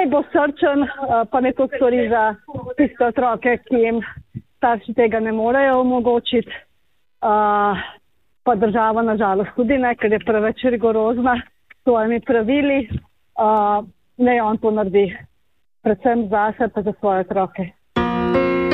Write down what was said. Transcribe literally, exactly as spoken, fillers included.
naj bo srčen, pa ne to stori za tiste otroke, ki jim starši tega ne morejo omogočiti. Pa država nažalost tudi ne, ker je preveč rigorozna s svojimi pravili. Ne on to naredi, predvsem zase pa za svoje otroke.